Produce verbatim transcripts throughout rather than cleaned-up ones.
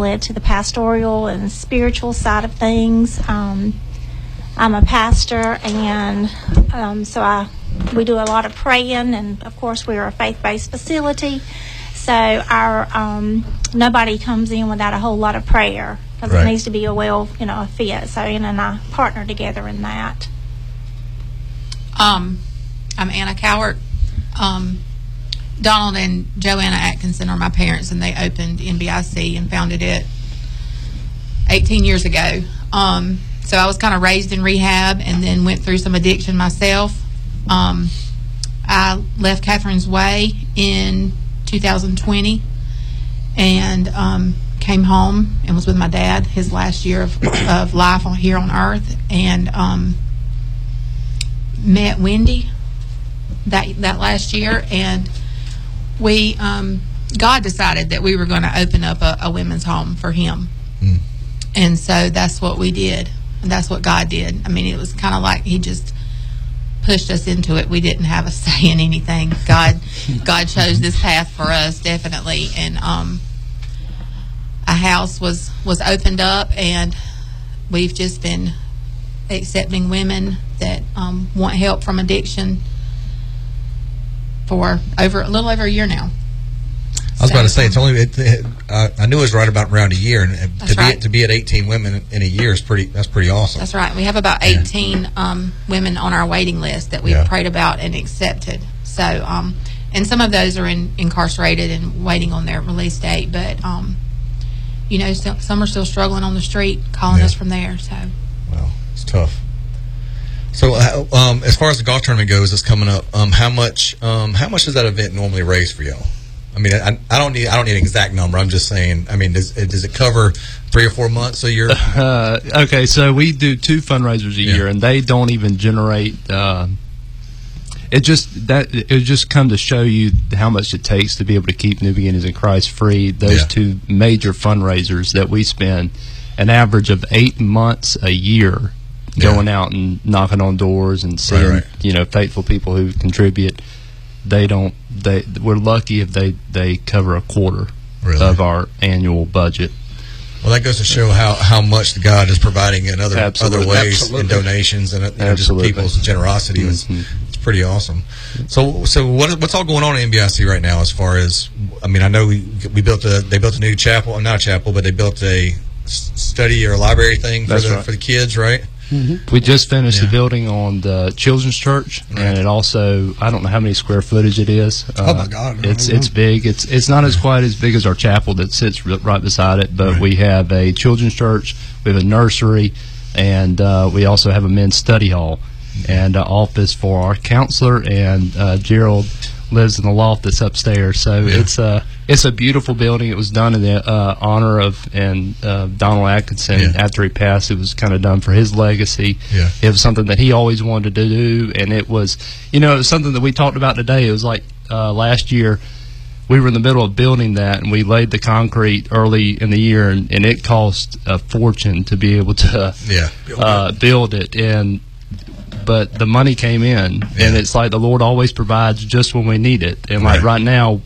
led to the pastoral and spiritual side of things. Um, I'm a pastor, and um, so I we do a lot of praying, and of course we're a faith-based facility, so our um, nobody comes in without a whole lot of prayer, because Right. it needs to be a well, you know, a fit. So Anna and I partner together in that. Um, I'm Anna Cowart. Um, Donald and Joanna Atkinson are my parents, and they opened N B I C and founded it eighteen years ago. Um, so I was kind of raised in rehab and then went through some addiction myself. Um, I left Catherine's Way in two thousand twenty and um, came home and was with my dad his last year of, of life on here on earth, and um, met Wendy that that last year, and we um, God decided that we were going to open up a, a women's home for him. Mm. And so that's what we did, and that's what God did. I mean, it was kind of like he just pushed us into it. We didn't have a say in anything. God God chose this path for us, definitely. And um, a house was was opened up, and we've just been accepting women that um, want help from addiction for over a little over a year now. I was about to say, it's only. It, it, uh, I knew it was right about around a year, and That's to right. be to be at eighteen women in a year is pretty. That's pretty awesome. That's right. We have about eighteen um, women on our waiting list that we've Yeah. prayed about and accepted. So, um, and some of those are in, incarcerated and waiting on their release date. But, um, you know, so, some are still struggling on the street, calling Yeah. us from there. So, Well, it's tough. So, uh, um, as far as the golf tournament goes, it's coming up. Um, how much? Um, how much does that event normally raise for y'all? I mean, I, I don't need. I don't need an exact number. I'm just saying. I mean, does it, does it cover three or four months a year? Uh, okay, so we do two fundraisers a Yeah. year, and they don't even generate. Uh, it just that it would just come to show you how much it takes to be able to keep New Beginnings in Christ free. Those Yeah. two major fundraisers that we spend an average of eight months a year going Yeah. out and knocking on doors and seeing right. you know faithful people who contribute. They don't. They we're lucky if they they cover a quarter Really? of our annual budget. Well, that goes to show how, how much God is providing in other Absolutely. other ways, Absolutely. in donations and uh, you know, just Absolutely. people's generosity. It's, Mhm. it's pretty awesome. So so what what's all going on in N B I C right now? As far as I mean, I know we we built a they built a new chapel, not a chapel, but they built a s- study or a library thing for That's the right. for the kids, right? We just finished Yeah. the building on the Children's Church, Right. and it also I don't know how many square footage it is. Uh, Oh, my God, I don't It's know. it's big. It's it's not as quite as big as our chapel that sits r- right beside it, but Right. we have a children's church, we have a nursery, and uh, we also have a men's study hall and an office for our counselor. And uh, Gerald lives in the loft that's upstairs, so Yeah. it's a it's a beautiful building. It was done in the uh, honor of and uh, Donald Atkinson. Yeah. After he passed, it was kind of done for his legacy. Yeah. It was something that he always wanted to do, and it was, you know, it was something that we talked about today. It was like uh, last year, we were in the middle of building that, and we laid the concrete early in the year, and, and it cost a fortune to be able to Yeah. uh, build it. And but the money came in, Yeah. and it's like the Lord always provides just when we need it. And like Right. right now,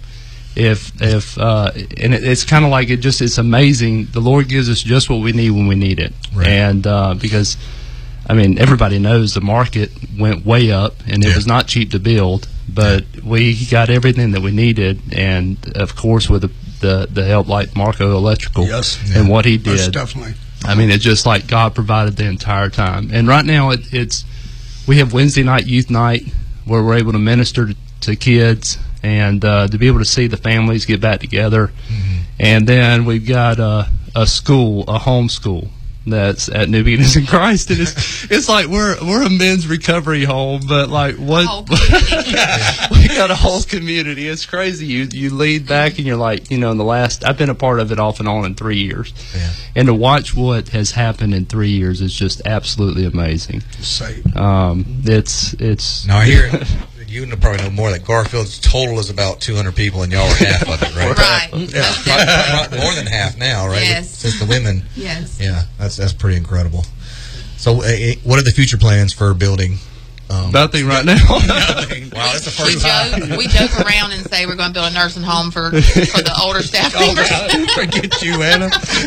if if uh, and it, it's kind of like it just it's amazing. The Lord gives us just what we need when we need it, Right. and uh, because I mean everybody knows the market went way up, and it Yeah. was not cheap to build, but we got everything that we needed, and of course with the the, the help like Marco Electrical Yes. and Yeah. what he Most did. definitely. I mean, it's just like God provided the entire time. And right now, it, it's we have Wednesday night youth night where we're able to minister to, to kids and uh, to be able to see the families get back together. Mm-hmm. And then we've got a, a school, a home school that's at New Beginnings in Christ. And it's it's like we're we're a men's recovery home, but like what whole community. we got a whole community. It's crazy. You you lead back and you're like, you know, in the last I've been a part of it off and on in three years. Yeah. And to watch what has happened in three years is just absolutely amazing. Say, Um, it's it's Now I hear you know, probably know more that Garfield's total is about two hundred people, and y'all are half of it, right? Right. Yeah, probably, probably more than half now, right? Yes. Since the women. Yes. Yeah, that's that's pretty incredible. So, uh, uh, what are the future plans for building? Um, nothing right now. wow, that's the We first time. joke, we joke around and say we're going to build a nursing home for, for the older staff Oh, members. God, forget you, Anna.